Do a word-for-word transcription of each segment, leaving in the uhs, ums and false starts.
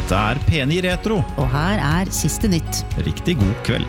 Dette er P ni Retro. Og her er siste nytt. Riktig god kveld.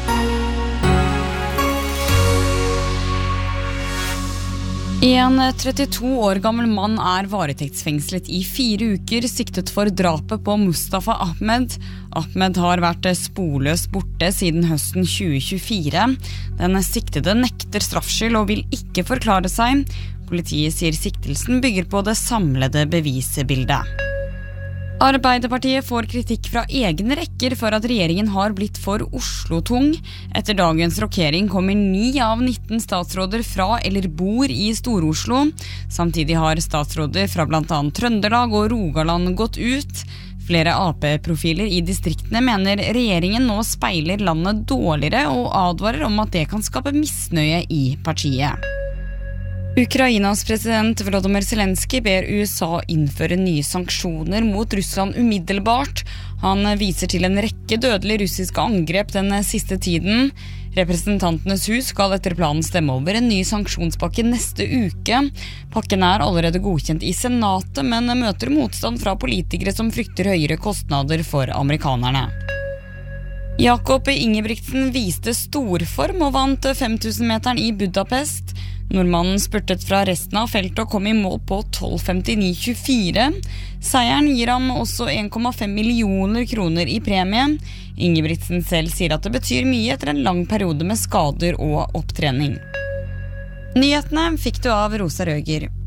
En trettito år gammel mann er varetektsfengslet i fire uker siktet for drapet på Mustafa Ahmed. Ahmed har vært sporløst borte siden høsten tjue tjuefire. Den siktede nekter straffskyld og vil ikke forklare seg. Politiet sier siktelsen bygger på det samlede bevisebildet. Arbeiderpartiet får kritikk fra egne rekker for at regjeringen har blitt for Oslo-tung. Etter dagens rokering kommer ni av nitten statsråder fra eller bor i Stor-Oslo. Samtidig har statsråder fra blant annet Trøndelag og Rogaland gått ut. Flere A P-profiler i distriktene mener regjeringen nå speiler landet dårligere og advarer om at det kan skape misnøye i partiet. Ukrainas president Volodymyr Zelensky ber U S A innføre nye sanksjoner mot Russland umiddelbart. Han viser til en rekke dødelige russiske angrep den siste tiden. Representantenes hus skal etter planen stemme over en ny sanksjonspakke neste uke. Pakken er allerede godkjent i senatet, men møter motstand fra politikere som frykter høyere kostnader for amerikanerne. Jakob Ingebrigtsen viste storform og vant fem tusen meteren i Budapest. Nordmannen spurtet fra resten av feltet og kom i mål på tolv femtini tjuefire. Seieren gir ham også en komma fem millioner kroner i premie. Ingebrigtsen selv sier at det betyr mye etter en lang periode med skader og opptrening. Nyhetene fikk du av Rosa Røger.